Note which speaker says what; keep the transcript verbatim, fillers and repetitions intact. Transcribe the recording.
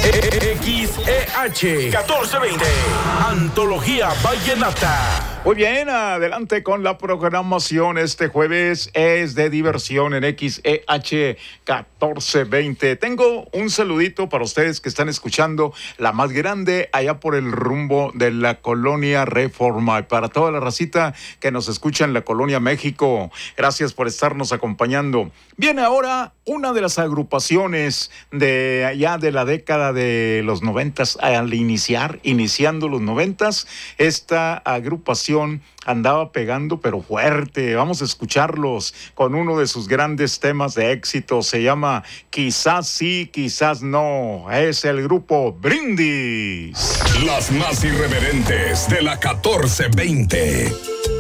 Speaker 1: X E H catorce veinte, Antología Vallenata.
Speaker 2: Muy bien, adelante con la programación. Este jueves es de diversión en X E H catorce veinte. Tengo un saludito para ustedes que están escuchando la más grande allá por el rumbo de la Colonia Reforma. Y para toda la racita que nos escucha en la Colonia México, gracias por estarnos acompañando. Viene ahora una de las agrupaciones de allá de la década de los noventas, al iniciar, iniciando los noventas, esta agrupación andaba pegando pero fuerte. Vamos a escucharlos con uno de sus grandes temas de éxito. Se llama Quizás sí, quizás no. Es el grupo Brindis.
Speaker 3: Las más irreverentes de la catorce veinte.